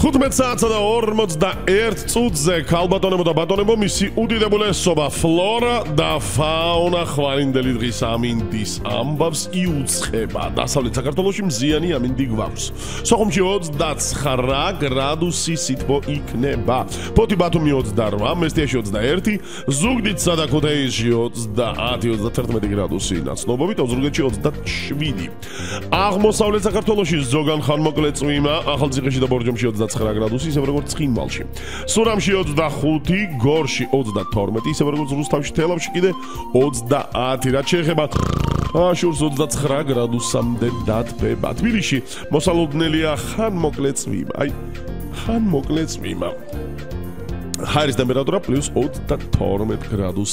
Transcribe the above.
15 საათსა და 41 წუთზე ქალბატონებო და ბატონებო მისი უდიდებულესობა ფლორა და ფაუნა ხვარინდელი დღის ამინდის ამბავს იუწყება. დასავლეთ საქართველოში მზიანი ამინდი გვაქვს. სოხუმში 29 გრადუსი სითბო იქნება. ფოთი ბათუმი 28, მესტიაში 21, ზუგდიდსა და ქუთაისში 30-31 გრადუსი ნაცნობობით, ოზურგეთში 27. აღმოსავლეთ საქართველოში ზოგან ხანმოკლე წვიმა, ახალციხეში და ბორჯომში 29 გრადუსი, ისევ როგორც ცხინვალში. სურამში 25, გორში 32, ისევ როგორც რუსთავში, თელავში კიდე 30. რაც შეეხება შურს 29 გრადუსამდე დათბება. თბილისში მოსალოდნელია ხანმოკლე წვიმა. ხანმოკლე წვიმა. ჰაერის ტემპერატურა +32 გრადუსი.